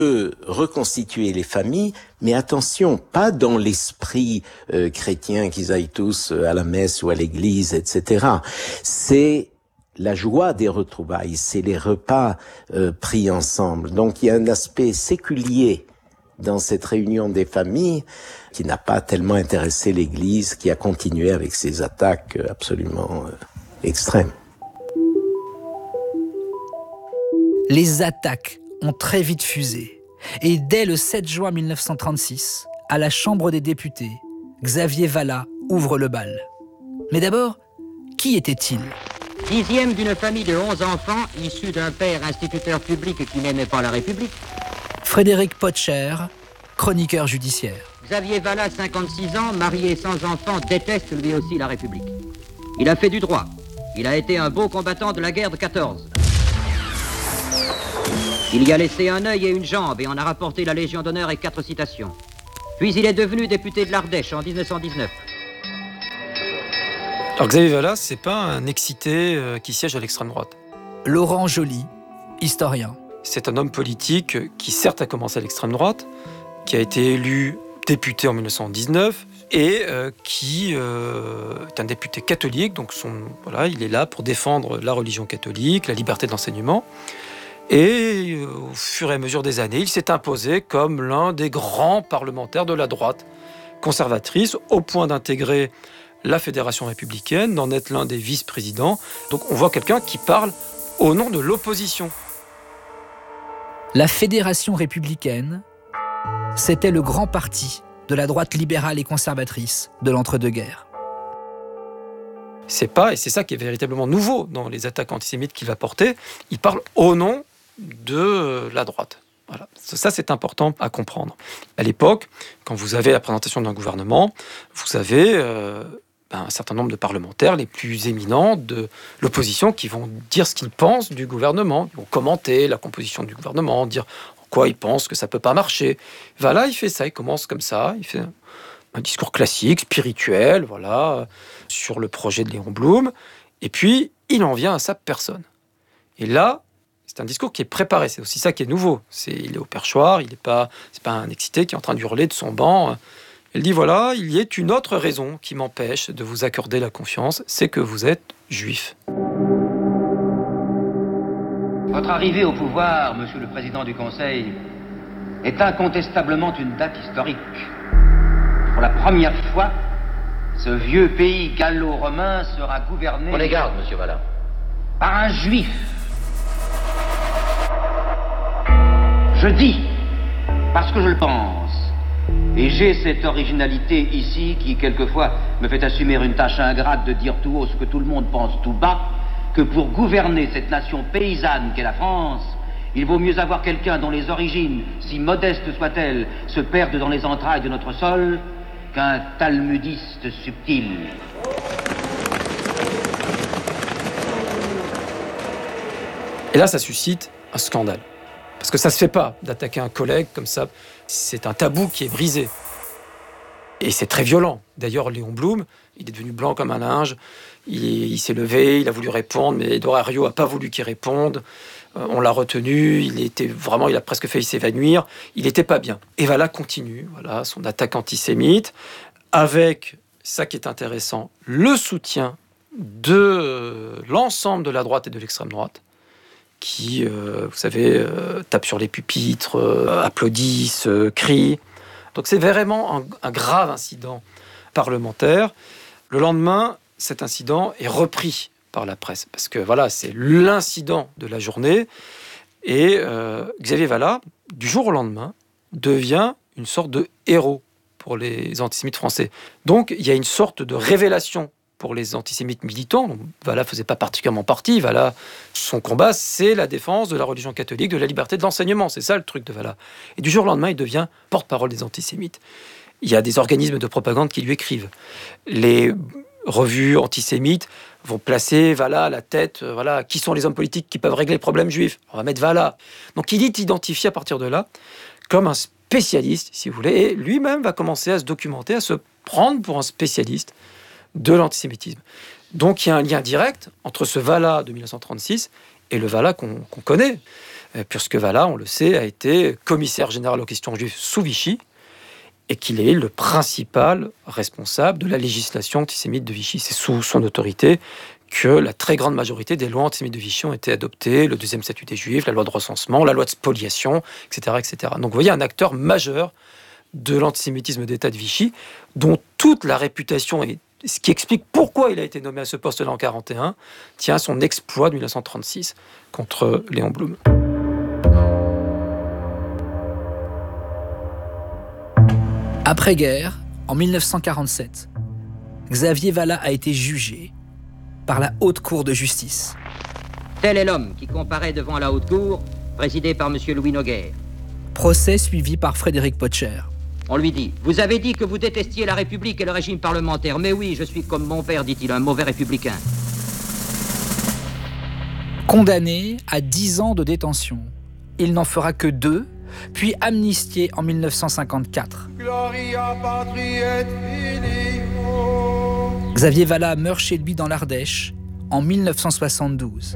peut reconstituer les familles, mais attention, pas dans l'esprit chrétien qu'ils aillent tous à la messe ou à l'église, etc. C'est la joie des retrouvailles, c'est les repas pris ensemble. Donc il y a un aspect séculier dans cette réunion des familles qui n'a pas tellement intéressé l'Église, qui a continué avec ses attaques absolument extrêmes. Les attaques ont très vite fusé. Et dès le 7 juin 1936, à la Chambre des députés, Xavier Vallat ouvre le bal. Mais d'abord, qui était-il ? 10e d'une famille de 11 enfants, issus d'un père instituteur public qui n'aimait pas la République. Frédéric Potcher, chroniqueur judiciaire. Xavier Vallat, 56 ans, marié sans enfant, déteste lui aussi la République. Il a fait du droit. Il a été un beau combattant de la guerre de 14. Il y a laissé un œil et une jambe et en a rapporté la Légion d'honneur et 4 citations. Puis il est devenu député de l'Ardèche en 1919. Alors Xavier Vallat, c'est pas un excité qui siège à l'extrême droite. Laurent Joly, historien. C'est un homme politique qui certes a commencé à l'extrême droite, qui a été élu député en 1919 et qui est un député catholique. Donc il est là pour défendre la religion catholique, la liberté de l'enseignement. Et au fur et à mesure des années, il s'est imposé comme l'un des grands parlementaires de la droite conservatrice, au point d'intégrer la Fédération républicaine, d'en être l'un des vice-présidents. Donc on voit quelqu'un qui parle au nom de l'opposition. La Fédération républicaine, c'était le grand parti de la droite libérale et conservatrice de l'entre-deux-guerres. C'est ça qui est véritablement nouveau dans les attaques antisémites qu'il va porter. Il parle au nom de la droite. Voilà. Ça, c'est important à comprendre. À l'époque, quand vous avez la présentation d'un gouvernement, vous avez un certain nombre de parlementaires, les plus éminents de l'opposition, qui vont dire ce qu'ils pensent du gouvernement. Ils vont commenter la composition du gouvernement, dire en quoi ils pensent que ça ne peut pas marcher. Voilà, il fait ça, il commence comme ça, il fait un discours classique, spirituel, voilà, sur le projet de Léon Blum. Et puis, il en vient à sa personne. Et là, c'est un discours qui est préparé. C'est aussi ça qui est nouveau. Il est au perchoir, c'est pas un excité qui est en train de hurler de son banc. Il dit voilà, il y a une autre raison qui m'empêche de vous accorder la confiance, c'est que vous êtes juif. Votre arrivée au pouvoir, monsieur le président du Conseil, est incontestablement une date historique. Pour la première fois, ce vieux pays gallo-romain sera gouverné... Prenez garde, monsieur Vallat. ...par un juif. Je dis, parce que je le pense, et j'ai cette originalité ici qui, quelquefois, me fait assumer une tâche ingrate de dire tout haut ce que tout le monde pense tout bas, que pour gouverner cette nation paysanne qu'est la France, il vaut mieux avoir quelqu'un dont les origines, si modestes soient-elles, se perdent dans les entrailles de notre sol, qu'un talmudiste subtil. Et là, ça suscite un scandale. Parce que ça ne se fait pas d'attaquer un collègue comme ça. C'est un tabou qui est brisé. Et c'est très violent. D'ailleurs, Léon Blum, il est devenu blanc comme un linge. Il s'est levé, il a voulu répondre, mais Édouard Herriot n'a pas voulu qu'il réponde. On l'a retenu, il a presque failli s'évanouir. Il n'était pas bien. Et Vallat continue, voilà, son attaque antisémite, avec, ça qui est intéressant, le soutien de l'ensemble de la droite et de l'extrême droite, qui, vous savez, tapent sur les pupitres, applaudissent, crient. Donc c'est vraiment un grave incident parlementaire. Le lendemain, cet incident est repris par la presse, parce que voilà, c'est l'incident de la journée. Et Xavier Vallat, du jour au lendemain, devient une sorte de héros pour les antisémites français. Donc il y a une sorte de révélation pour les antisémites militants. Donc, Vallat ne faisait pas particulièrement partie. Vallat, son combat, c'est la défense de la religion catholique, de la liberté de l'enseignement. C'est ça le truc de Vallat. Et du jour au lendemain, il devient porte-parole des antisémites. Il y a des organismes de propagande qui lui écrivent. Les revues antisémites vont placer Vallat à la tête. Voilà, qui sont les hommes politiques qui peuvent régler les problèmes juifs ? On va mettre Vallat. Donc il est identifié à partir de là comme un spécialiste, si vous voulez. Et lui-même va commencer à se documenter, à se prendre pour un spécialiste de l'antisémitisme. Donc il y a un lien direct entre ce Vallat de 1936 et le Vallat qu'on connaît. puisque Vallat, on le sait, a été commissaire général aux questions juives sous Vichy, et qu'il est le principal responsable de la législation antisémite de Vichy. C'est sous son autorité que la très grande majorité des lois antisémites de Vichy ont été adoptées, le deuxième statut des Juifs, la loi de recensement, la loi de spoliation, etc., etc. Donc vous voyez, un acteur majeur de l'antisémitisme d'État de Vichy, dont toute la réputation, et ce qui explique pourquoi il a été nommé à ce poste-là en 1941, tient à son exploit de 1936 contre Léon Blum. Après-guerre, en 1947, Xavier Vallat a été jugé par la Haute Cour de justice. Tel est l'homme qui comparaît devant la Haute Cour, présidée par M. Louis Noguer. Procès suivi par Frédéric Potcher. On lui dit « Vous avez dit que vous détestiez la République et le régime parlementaire. Mais oui, je suis comme mon père, dit-il, un mauvais républicain. » Condamné à 10 ans de détention. Il n'en fera que 2, puis amnistié en 1954. Xavier Vallat meurt chez lui dans l'Ardèche en 1972.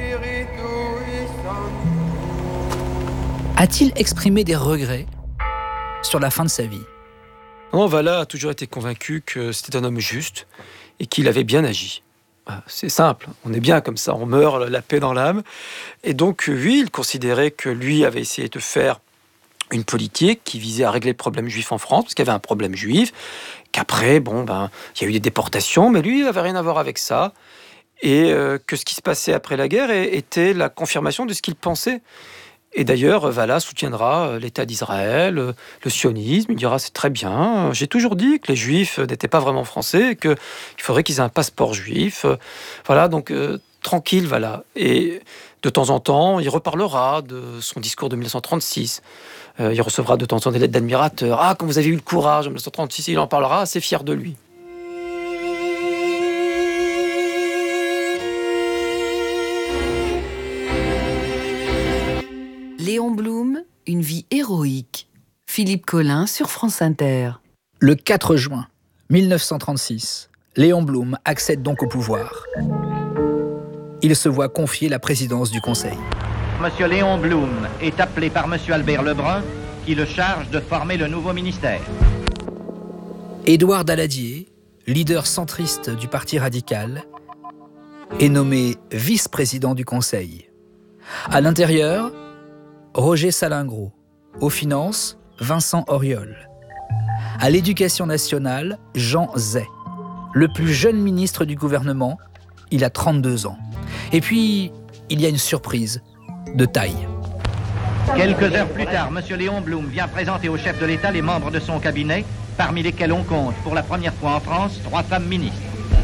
A-t-il exprimé des regrets sur la fin de sa vie? Non, Vallat a toujours été convaincu que c'était un homme juste et qu'il avait bien agi. C'est simple, on est bien comme ça, on meurt la paix dans l'âme. Et donc, oui, il considérait que lui avait essayé de faire une politique qui visait à régler le problème juif en France, parce qu'il y avait un problème juif, qu'après, il y a eu des déportations, mais lui, il n'avait rien à voir avec ça, et que ce qui se passait après la guerre était la confirmation de ce qu'il pensait. Et d'ailleurs, Vallat soutiendra l'État d'Israël, le sionisme, il dira « c'est très bien, j'ai toujours dit que les Juifs n'étaient pas vraiment français, et qu'il faudrait qu'ils aient un passeport juif. » Voilà, donc tranquille, Vallat. Et de temps en temps, il reparlera de son discours de 1936. Il recevra de temps en temps des lettres d'admirateurs. « Ah, quand vous avez eu le courage en 1936, il en parlera, assez fier de lui. » Léon Blum, une vie héroïque. Philippe Collin sur France Inter. Le 4 juin 1936, Léon Blum accède donc au pouvoir. Il se voit confier la présidence du Conseil. Monsieur Léon Blum est appelé par Monsieur Albert Lebrun, qui le charge de former le nouveau ministère. Édouard Daladier, leader centriste du Parti radical, est nommé vice-président du Conseil. À l'intérieur, Roger Salingro. Aux finances, Vincent Auriol. À l'éducation nationale, Jean Zay. Le plus jeune ministre du gouvernement, il a 32 ans. Et puis, il y a une surprise de taille. Quelques heures plus tard, Monsieur Léon Blum vient présenter au chef de l'État les membres de son cabinet, parmi lesquels on compte, pour la première fois en France, 3 femmes ministres.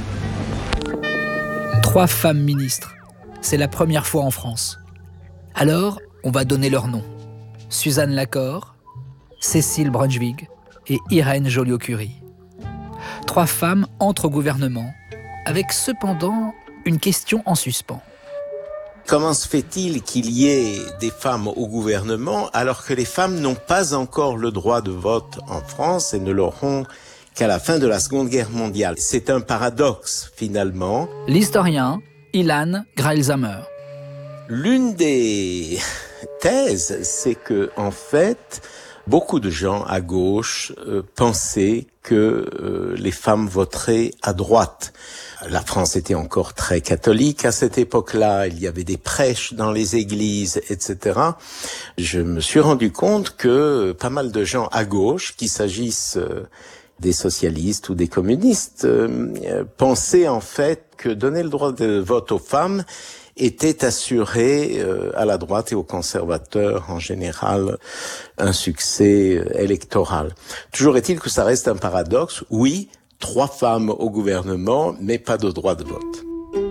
3 femmes ministres. C'est la première fois en France. Alors, on va donner leurs noms. Suzanne Lacorre, Cécile Brunschwig et Irène Joliot-Curie. 3 femmes entrent au gouvernement, avec cependant une question en suspens. Comment se fait-il qu'il y ait des femmes au gouvernement alors que les femmes n'ont pas encore le droit de vote en France et ne l'auront qu'à la fin de la Seconde Guerre mondiale? C'est un paradoxe, finalement. L'historien Ilan Grailsheimer. L'une des thèses, c'est que, en fait, beaucoup de gens à gauche pensaient que les femmes voteraient à droite. La France était encore très catholique à cette époque-là, il y avait des prêches dans les églises, etc. Je me suis rendu compte que pas mal de gens à gauche, qu'il s'agisse des socialistes ou des communistes, pensaient en fait que donner le droit de vote aux femmes était assuré à la droite et aux conservateurs en général un succès électoral. Toujours est-il que ça reste un paradoxe. Oui, 3 femmes au gouvernement, mais pas de droit de vote.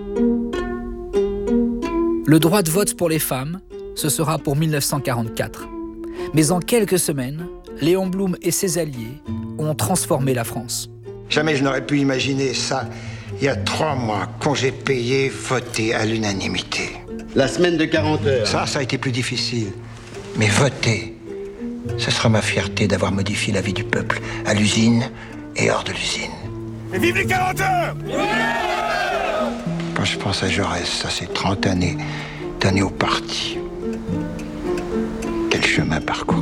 Le droit de vote pour les femmes, ce sera pour 1944. Mais en quelques semaines, Léon Blum et ses alliés ont transformé la France. Jamais je n'aurais pu imaginer ça. Il y a 3 mois, congé payé, voté à l'unanimité. La semaine de 40 heures. Ça a été plus difficile. Mais voter, ce sera ma fierté d'avoir modifié la vie du peuple, à l'usine et hors de l'usine. Et vive les 40 heures! Quand je pense à Jaurès, ça c'est 30 années, données au parti. chemin parcouru.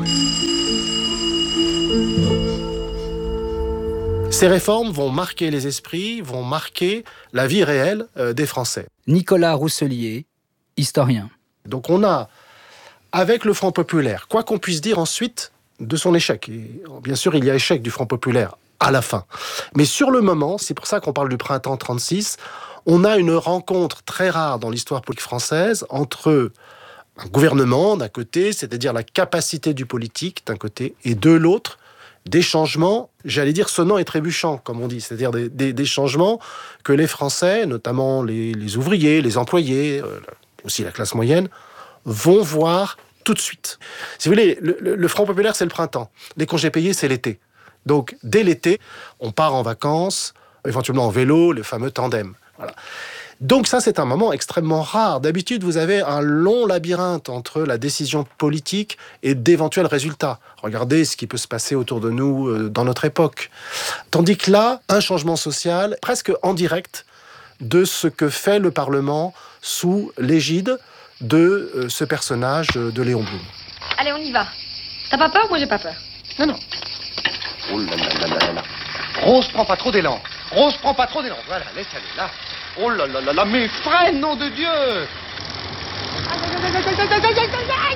Ces réformes vont marquer les esprits, vont marquer la vie réelle des Français. Nicolas Rousselier, historien. Donc on a, avec le Front populaire, quoi qu'on puisse dire ensuite de son échec, et bien sûr il y a échec du Front populaire à la fin, mais sur le moment, c'est pour ça qu'on parle du printemps 36, on a une rencontre très rare dans l'histoire politique française entre un gouvernement d'un côté, c'est-à-dire la capacité du politique d'un côté, et de l'autre, des changements, j'allais dire sonnants et trébuchants, comme on dit, c'est-à-dire des changements que les Français, notamment les ouvriers, les employés, aussi la classe moyenne, vont voir tout de suite. Si vous voulez, le Front populaire, c'est le printemps. Les congés payés, c'est l'été. Donc, dès l'été, on part en vacances, éventuellement en vélo, les fameux tandems. Voilà. Donc ça, c'est un moment extrêmement rare. D'habitude, vous avez un long labyrinthe entre la décision politique et d'éventuels résultats. Regardez ce qui peut se passer autour de nous dans notre époque. Tandis que là, un changement social presque en direct de ce que fait le Parlement sous l'égide de ce personnage de Léon Blum. Allez, on y va. T'as pas peur? Moi, j'ai pas peur. Non. Oh là là là là là. Rose, prends pas trop d'élan. Rose, prends pas trop d'élan. Voilà, laisse aller, là. Oh là là là là, mais freine, nom de Dieu!